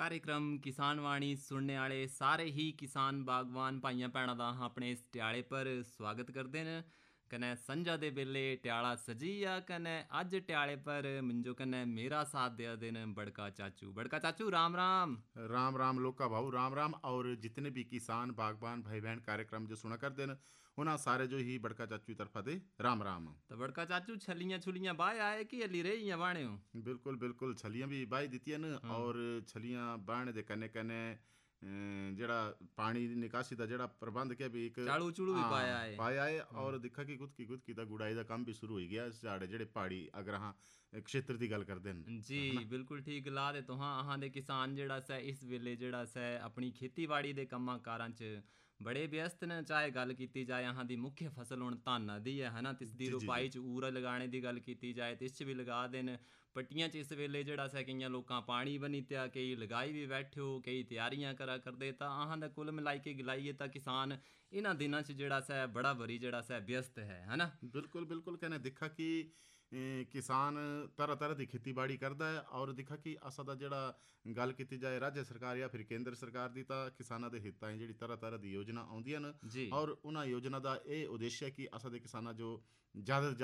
कार्यक्रम किसान वाणी सुनने वाले सारे ही किसान बागवान भाइयों भैनों का अपने इस ट्याले पर स्वागत करते हैं। कने संझा दे बेले ट्याला सजी आ कने अज ट्याले पर मिंजो कने मेरा साथ दिया दिन बड़का चाचू राम राम। राम राम लोका भाऊ राम राम। और जितने भी किसान बागबान भाई बहन कार्यक्रम जो सुना करते हैं उन्हें सारे जो ही बड़का चाचू तरफा दे राम राम। तो बड़का चाचू छलियां छुलियां बाह आए कि अली रही बाणे हो? बिल्कुल बिल्कुल छलियां भी बाई दी न और छलियां बाहने दे कने कने जेड़ा पानी दी निकासी दा जेड़ा प्रबंध के भी एक चाड़ू चूड़ू भी पाया है पाया है। और दिखा कि गुद की दा गुड़ाई दा काम भी शुरू हो गया साढ़े जेड़े पहाड़ी अगर हाँ क्षेत्र की गल करते हैं जी बिल्कुल ठीक ला दे तो हाँ अहां दे किसान जेड़ा सै इस वेले जेड़ा सै अपनी खेतीबाड़ी दे कम्मां कारां च बड़े व्यस्त न। चाहे गल की जाए अहां दी मुख्य फसल हुण धाना दी है ना, तिस दी जी जी रोपाई जी च ऊरा लगाने की गल की जाए तो इस च भी लगा देन पट्टियां च इस वेले जेड़ा सै केइयां लोकां पानी बनी त्या कई लगाई भी बैठे हो कई तैयारियां करा करदे। तां अहां दा कुल मिलाई के गिलाइए तां किसान इन्हां दिनां च जेड़ा सै बड़ा भरी जेड़ा सै व्यस्त है ना। बिल्कुल बिल्कुल कहने दिखा कि किसान तरह तरह की खेतीबाड़ी करता है। और दिखा कि असा दा जेड़ा गल की जाए राज्य सरकार या फिर केंद्र सरकार की तां किसानां दे हितां जी तरह तरह की योजना आउंदियां न। जी और उन्हां योजना का यह उद्देश्य है कि असा दे किसानां जो ज़्यादा